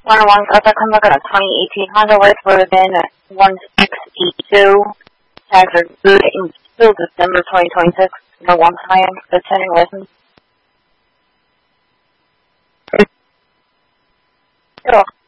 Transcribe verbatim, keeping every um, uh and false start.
one oh one, Delta, come look at a twenty eighteen Honda Lift would have been at one sixty-two. Tags are good until December twenty twenty-six. No one time. The sending license. Cool.